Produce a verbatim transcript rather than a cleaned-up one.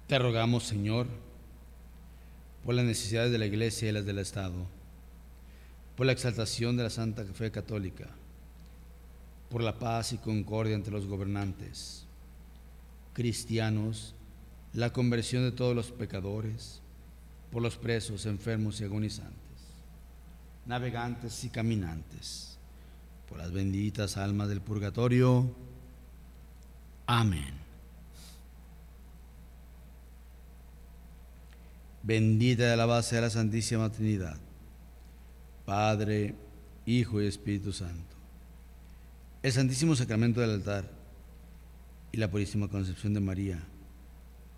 Te rogamos, Señor, por las necesidades de la Iglesia y las del Estado, por la exaltación de la Santa Fe Católica, por la paz y concordia entre los gobernantes, cristianos, la conversión de todos los pecadores, por los presos, enfermos y agonizantes, navegantes y caminantes, por las benditas almas del purgatorio. Amén. Bendita y alabada sea la Santísima Trinidad, Padre, Hijo y Espíritu Santo. El Santísimo Sacramento del altar y la Purísima Concepción de María